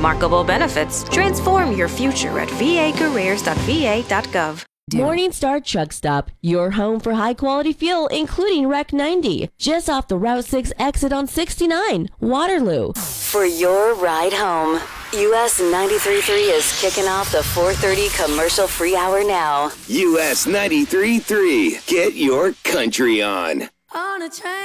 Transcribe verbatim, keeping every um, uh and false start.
remarkable benefits. Transform your future at v a careers dot v a dot gov. Morningstar Truck Stop, your home for high-quality fuel, including R E C ninety, just off the Route six exit on sixty-nine, Waterloo. For your ride home, U S ninety-three point three is kicking off the four thirty commercial-free hour now. U S ninety-three point three. Get your country on. On a train.